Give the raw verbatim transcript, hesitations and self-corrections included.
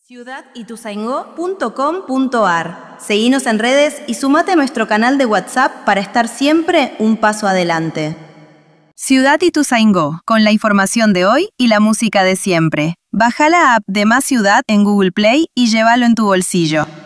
ciudad ituzaingó punto com punto ar. Seguinos en redes y sumate a nuestro canal de WhatsApp para estar siempre un paso adelante. Ciudad Ituzaingó, con la información de hoy y la música de siempre. Baja la app de Más Ciudad en Google Play y llévalo en tu bolsillo.